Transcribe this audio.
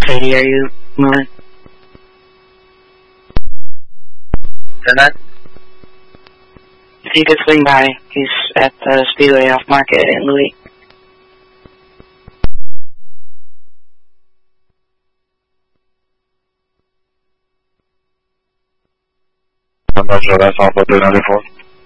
Katie, are you moving? That? If you could swing by, he's at the Speedway off Market in Louis. I'm not sure that's all, but 394.